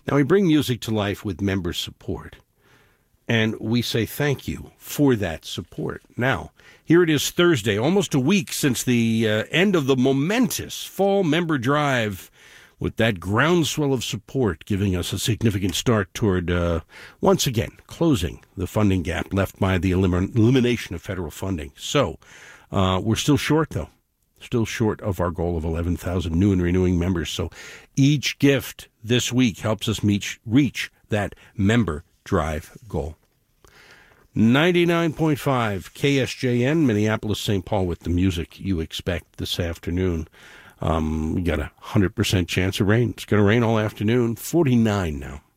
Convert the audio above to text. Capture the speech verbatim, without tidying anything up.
Now, we bring music to life with member support, and we say thank you for that support. Now, here it is Thursday, almost a week since the uh, end of the momentous fall member drive, with that groundswell of support giving us a significant start toward, uh, once again, closing the funding gap left by the elim- elimination of federal funding. So, uh, we're still short, though. Still short of our goal of eleven thousand new and renewing members. So each gift this week helps us meet, reach that member drive goal. ninety-nine point five K S J N, Minneapolis, Saint Paul, with the music you expect this afternoon. Um, we got a one hundred percent chance of rain. It's going to rain all afternoon. forty-nine now.